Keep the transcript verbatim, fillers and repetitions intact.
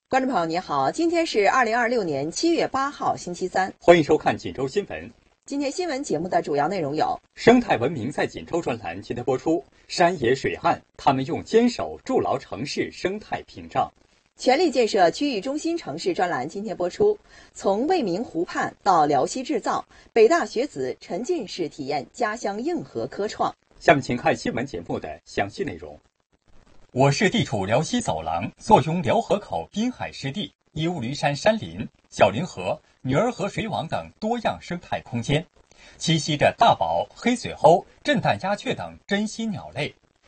观众朋友您好，今天是二零二六年七月八号星期三， 欢迎收看锦州新闻。 今天新闻节目的主要内容有： 生态文明在锦州专栏今天播出，山野水岸，他们用坚守筑牢城市生态屏障； 全力建设区域中心城市专栏今天播出，从未名湖畔到辽西制造，北大学子沉浸式体验家乡硬核科创。 下面请看新闻节目的详细内容。我市地处辽西走廊，坐拥辽河口滨海湿地、义乌驴山山林、小凌河、女儿河水网等多样生态空间，栖息着大宝、黑嘴鸥、震旦鸦雀等珍稀鸟类，